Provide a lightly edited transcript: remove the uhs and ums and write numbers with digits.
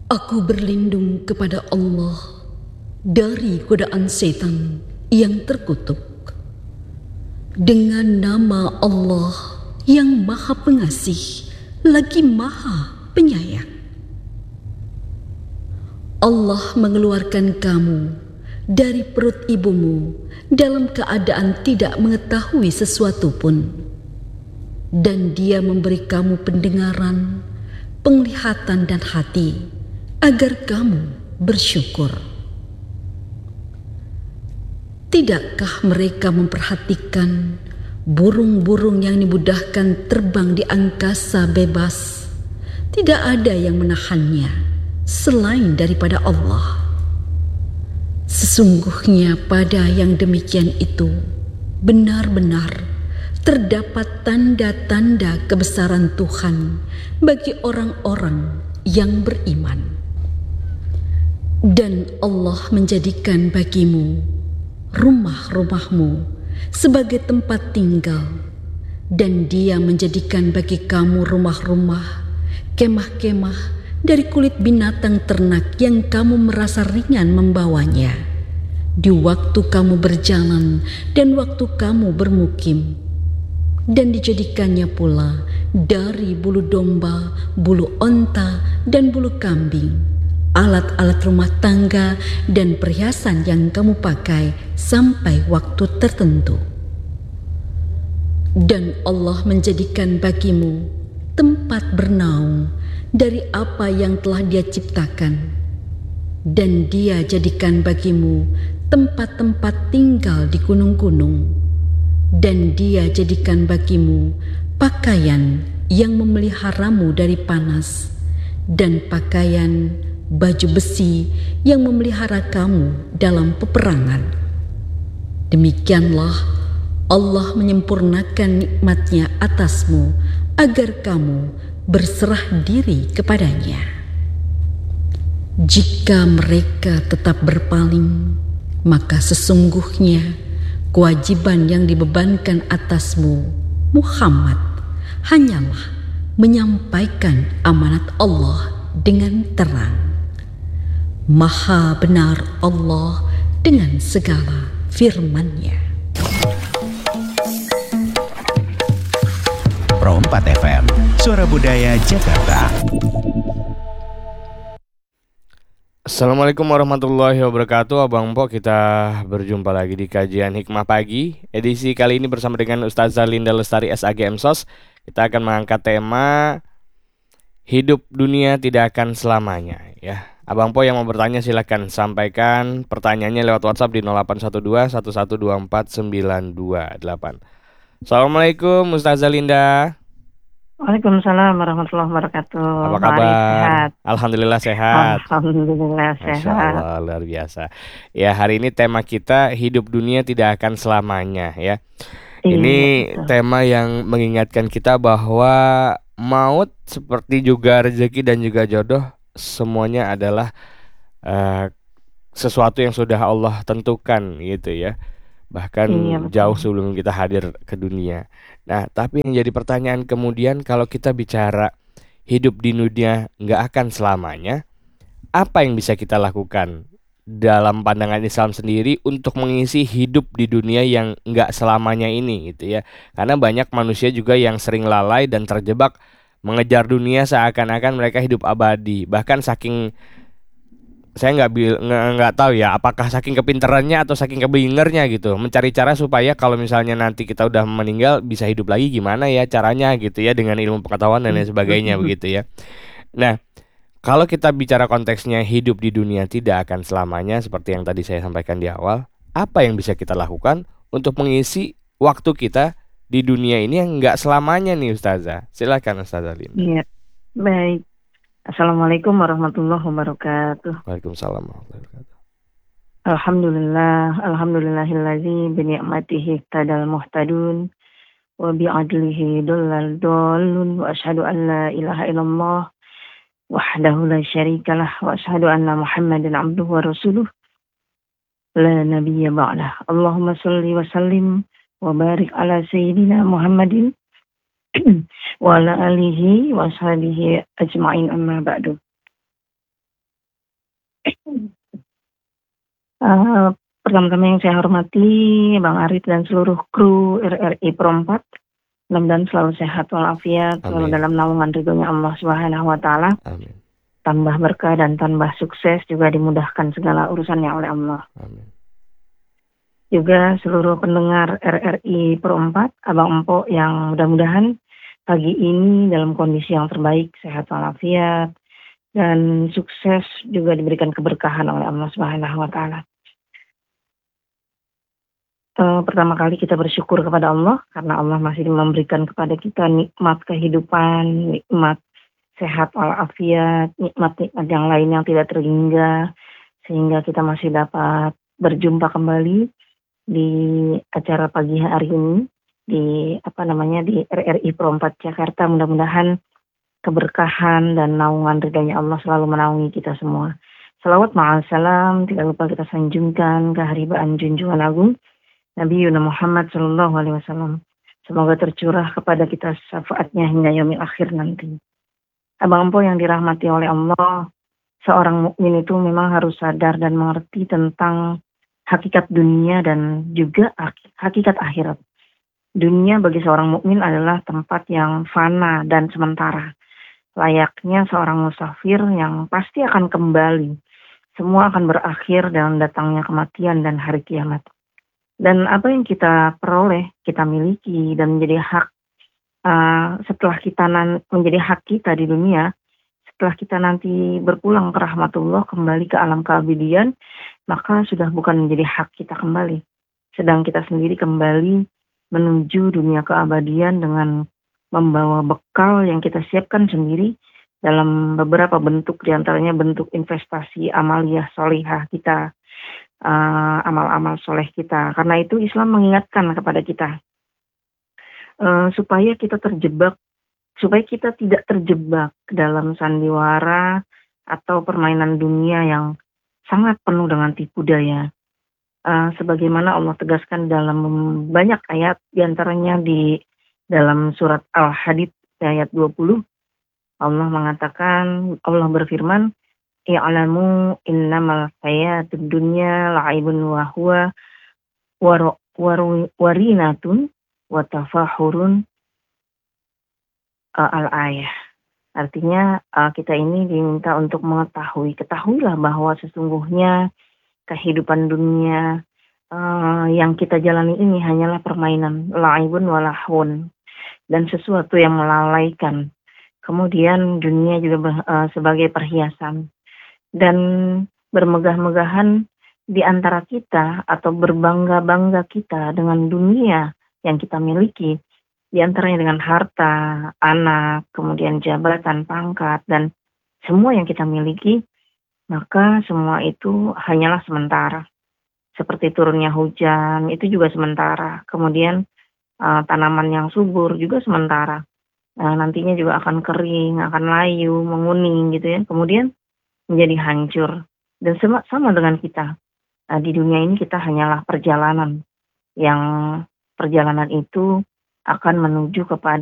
Aku berlindung kepada Allah dari godaan setan yang terkutuk. Dengan nama Allah yang Maha Pengasih lagi Maha Penyayang. Allah mengeluarkan kamu dari perut ibumu dalam keadaan tidak mengetahui sesuatu pun, dan Dia memberi kamu pendengaran, penglihatan dan hati agar kamu bersyukur. Tidakkah mereka memperhatikan burung-burung yang dimudahkan terbang di angkasa bebas? Tidak ada yang menahannya selain daripada Allah. Sesungguhnya pada yang demikian itu benar-benar terdapat tanda-tanda kebesaran Tuhan bagi orang-orang yang beriman. Dan Allah menjadikan bagimu rumah-rumahmu sebagai tempat tinggal, dan Dia menjadikan bagi kamu rumah-rumah, kemah-kemah dari kulit binatang ternak yang kamu merasa ringan membawanya di waktu kamu berjalan dan waktu kamu bermukim. Dan dijadikannya pula dari bulu domba, bulu onta, dan bulu kambing, alat-alat rumah tangga dan perhiasan yang kamu pakai sampai waktu tertentu. Dan Allah menjadikan bagimu tempat bernaung dari apa yang telah Dia ciptakan, dan Dia jadikan bagimu tempat-tempat tinggal di gunung-gunung, dan Dia jadikan bagimu pakaian yang memeliharamu dari panas, dan pakaian baju besi yang memelihara kamu dalam peperangan. Demikianlah Allah menyempurnakan nikmat-Nya atasmu agar kamu berserah diri kepadanya. Jika mereka tetap berpaling, maka sesungguhnya kewajiban yang dibebankan atasmu, Muhammad, hanyalah menyampaikan amanat Allah dengan terang. Maha benar Allah dengan segala firman-Nya. Pro 4 FM, Suara Budaya Jakarta. Assalamualaikum warahmatullahi wabarakatuh. Abang Po, kita berjumpa lagi di kajian Hikmah Pagi. Edisi kali ini bersama dengan Ustazah Linda Lestari SAG MSOS. Kita akan mengangkat tema hidup dunia tidak akan selamanya, ya. Abang Po yang mau bertanya silakan sampaikan pertanyaannya lewat WhatsApp di 0812 1124 928. Assalamualaikum Ustazah Linda. Waalaikumsalam warahmatullahi wabarakatuh. Apa kabar? Sehat. Alhamdulillah sehat. Alhamdulillah Masya sehat. Allah, luar biasa. Ya, hari ini tema kita hidup dunia tidak akan selamanya, ya. Ini Betul. tema yang mengingatkan kita bahwa maut seperti juga rezeki dan juga jodoh, semuanya adalah sesuatu yang sudah Allah tentukan gitu ya. Bahkan Betul. jauh sebelum kita hadir ke dunia. Nah, tapi yang jadi pertanyaan kemudian, kalau kita bicara hidup di dunia nggak akan selamanya, apa yang bisa kita lakukan dalam pandangan Islam sendiri untuk mengisi hidup di dunia yang nggak selamanya ini gitu ya? Karena banyak manusia juga yang sering lalai dan terjebak mengejar dunia seakan-akan mereka hidup abadi. Bahkan saking, saya nggak tahu ya, apakah saking kepintarannya atau saking kebingernya gitu, mencari cara supaya kalau misalnya nanti kita udah meninggal bisa hidup lagi, gimana ya caranya gitu ya, dengan ilmu pengetahuan dan lain sebagainya begitu ya. Nah, kalau kita bicara konteksnya hidup di dunia tidak akan selamanya seperti yang tadi saya sampaikan di awal, apa yang bisa kita lakukan untuk mengisi waktu kita di dunia ini yang nggak selamanya nih Ustazah? Silakan Ustazah Linda. Iya, baik. Assalamualaikum warahmatullahi wabarakatuh. Waalaikumsalam warahmatullahi wabarakatuh. Alhamdulillah, alhamdulillahillazi bini'matihi tadal muhtadun wa bi'adlihi dullal dallun wa asyhadu an la ilaha illallah wahdahu la syarikalah wa asyhadu anna Muhammadan abduhu wa rasuluh la nabiyya ba'dah. Allahumma shalli wa sallim wa barik ala sayyidina Muhammadin wa ala alihi wa sahbihi ajma'in amma ba'du. Eh, Pertama-tama yang saya hormati Bang Arif dan seluruh kru RRI Pro 4. Mudah-mudahan selalu sehat walafiat, selalu Amin. dalam naungan ridhonya Allah Subhanahu wa taala. Amin. Tambah berkah dan tambah sukses, juga dimudahkan segala urusannya oleh Allah. Amin. Juga seluruh pendengar RRI Pro 4, Abang Empok yang mudah-mudahan pagi ini dalam kondisi yang terbaik, sehat walafiat, dan sukses, juga diberikan keberkahan oleh Allah Subhanahu wa taala. Pertama kali kita bersyukur kepada Allah karena Allah masih memberikan kepada kita nikmat kehidupan, nikmat sehat walafiat, nikmat-nikmat yang lain yang tidak terhingga, sehingga kita masih dapat berjumpa kembali di acara pagi hari ini di di RRI Pro 4 Jakarta. Mudah-mudahan keberkahan dan naungan ridhonya Allah selalu menaungi kita semua. Salawat ma'asalam, tidak lupa kita sanjungkan keharibaan junjungan agung Nabi Yuna Muhammad Sallallahu Alaihi Wasallam. Semoga tercurah kepada kita syafaatnya hingga yaumil akhir nanti. Abang Empo yang dirahmati oleh Allah, seorang mukmin itu memang harus sadar dan mengerti tentang hakikat dunia dan juga hakikat akhirat. Dunia bagi seorang mukmin adalah tempat yang fana dan sementara. Layaknya seorang musafir yang pasti akan kembali. Semua akan berakhir dengan datangnya kematian dan hari kiamat. Dan apa yang kita peroleh, kita miliki dan menjadi hak setelah kita menjadi hak kita di dunia, setelah kita nanti berpulang ke rahmatullah, kembali ke alam keabadian, maka sudah bukan menjadi hak kita kembali. Sedang kita sendiri kembali menuju dunia keabadian dengan membawa bekal yang kita siapkan sendiri dalam beberapa bentuk, diantaranya bentuk investasi amaliyah solihah kita, amal-amal soleh kita. Karena itu Islam mengingatkan kepada kita supaya kita tidak terjebak dalam sandiwara atau permainan dunia yang sangat penuh dengan tipu daya. Sebagaimana Allah tegaskan dalam banyak ayat, diantaranya di dalam surat Al-Hadid ayat 20, Allah berfirman, i'lamu innamal hayatud dunya la'ibun wa huwa warinatun wa tafahurun, al-ayah. Artinya kita ini diminta untuk ketahuilah bahwa sesungguhnya kehidupan dunia yang kita jalani ini hanyalah permainan, la'ibun wa lahun, dan sesuatu yang melalaikan. Kemudian dunia juga sebagai perhiasan. Dan bermegah-megahan di antara kita atau berbangga-bangga kita dengan dunia yang kita miliki, di antaranya dengan harta, anak, kemudian jabatan, pangkat, dan semua yang kita miliki, maka semua itu hanyalah sementara. Seperti turunnya hujan, itu juga sementara. Kemudian tanaman yang subur juga sementara. Nantinya juga akan kering, akan layu, menguning gitu ya. Kemudian menjadi hancur. Dan sama dengan kita. Di dunia ini kita hanyalah perjalanan. Yang perjalanan itu akan menuju kepada